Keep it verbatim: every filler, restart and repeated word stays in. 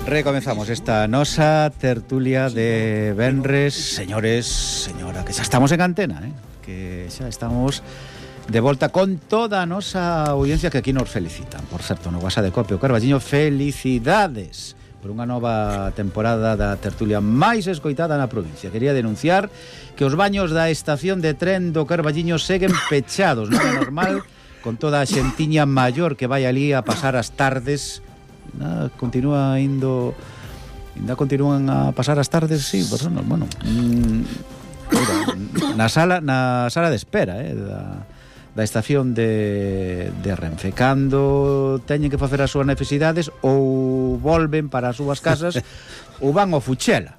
Recomenzamos esta nosa tertulia de venres, señores, señora, que xa estamos en antena, eh? Que xa estamos de volta con toda a nosa audiencia que aquí nos felicitan. Por certo, no WhatsApp de Copio Carballiño, felicidades por unha nova temporada da tertulia máis escoitada na provincia. Quería denunciar que os baños da estación de tren do Carballiño seguen pechados, non é normal, con toda a xentiña maior que vai ali a pasar as tardes. Nada, continúa indo ainda continúan a pasar as tardes, sí, personas, bueno, mmm, mira, na sala na sala de espera, eh, da, da estación de, de Renfe, cando teñen que facer as súas necesidades ou volven para as súas casas ou van ao Fuchela.